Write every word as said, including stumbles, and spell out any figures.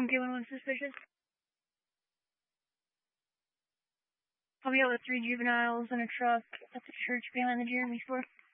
Okay, when was suspicious? I'll be out with three juveniles in a truck at the church behind the Jeremy store.